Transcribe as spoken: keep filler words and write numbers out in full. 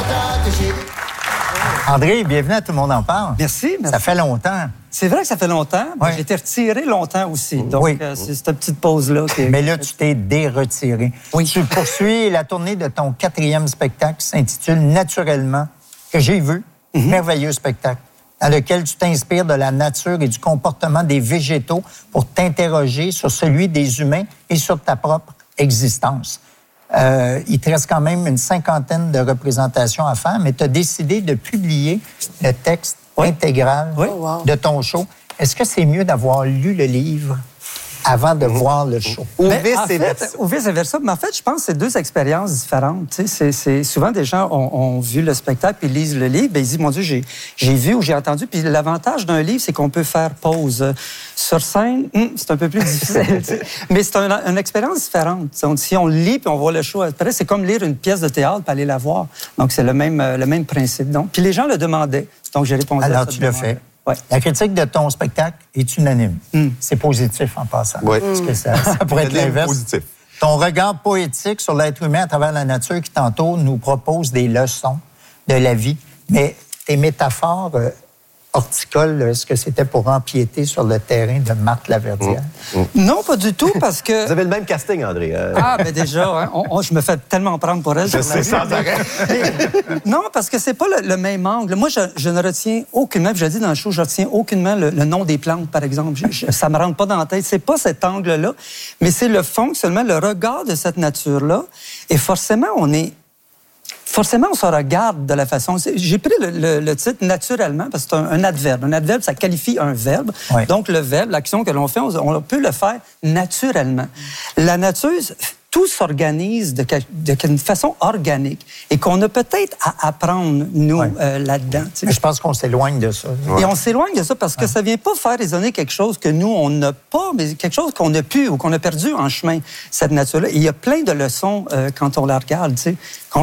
stratégie. André, bienvenue à Tout le monde en parle. Merci, merci. Ça fait longtemps. C'est vrai que ça fait longtemps. Ouais. J'ai été retiré longtemps aussi. Donc, Oui. euh, c'est cette petite pause-là. Qui est... Mais là, tu t'es déretiré. Oui. Tu poursuis la tournée de ton quatrième spectacle qui s'intitule Naturellement, que j'ai vu. Mm-hmm. Merveilleux spectacle, dans lequel tu t'inspires de la nature et du comportement des végétaux pour t'interroger sur celui des humains et sur ta propre existence. Euh, il te reste quand même une cinquantaine de représentations à faire, mais tu as décidé de publier le texte Oui. intégral Oui. de ton show. Est-ce que c'est mieux d'avoir lu le livre avant de voir le show? Ou Mais vice en et fait, versa. Ou vice versa. Mais en fait, je pense que c'est deux expériences différentes. Tu sais, c'est, c'est, souvent, des gens ont, ont vu le spectacle puis lisent le livre. Bien, ils disent, mon Dieu, j'ai, j'ai vu ou j'ai entendu. Puis l'avantage d'un livre, c'est qu'on peut faire pause. Sur scène, hum, c'est un peu plus difficile. Tu sais. Mais c'est un, une expérience différente. Donc, si on lit puis on voit le show après, c'est comme lire une pièce de théâtre puis aller la voir. Donc, c'est le même, euh, le même principe. Donc, puis les gens le demandaient. Donc, j'ai répondu Alors, à ça. tu l'as fait. Ouais. La critique de ton spectacle est unanime. Mm. C'est positif en passant. Oui. Parce que ça, ça pourrait être C'est l'inverse. positif. Ton regard poétique sur l'être humain à travers la nature qui t'entoure nous propose des leçons de la vie. Mais tes métaphores euh, horticoles, est-ce que c'était pour empiéter sur le terrain de Marthe Laverdière? Non, pas du tout, parce que... Vous avez le même casting, André. Euh, Ah, ben déjà, hein, on- on- je me fais tellement prendre pour elle. Je sais, sans arrêt. Non, parce que c'est pas le, le même angle. Moi, je, je ne retiens aucunement, puis je le dis dans le show, je retiens aucunement le, le nom des plantes, par exemple. Je, je, ça me rentre pas dans la tête. C'est pas cet angle-là, mais c'est le fond, seulement le regard de cette nature-là. Et forcément, on est... Forcément, on se regarde de la façon... J'ai pris le, le, le titre naturellement parce que c'est un, un adverbe. Un adverbe, ça qualifie un verbe. Oui. Donc, le verbe, l'action que l'on fait, on, on peut le faire naturellement. La nature, tout s'organise de, de, d'une façon organique et qu'on a peut-être à apprendre, nous, Oui. euh, là-dedans. tu sais. Mais je pense qu'on s'éloigne de ça. Et on s'éloigne de ça parce que ça vient pas faire résonner quelque chose que nous, on n'a pas, mais quelque chose qu'on a pu ou qu'on a perdu en chemin, cette nature-là. Et il y a plein de leçons euh, quand on la regarde, tu sais.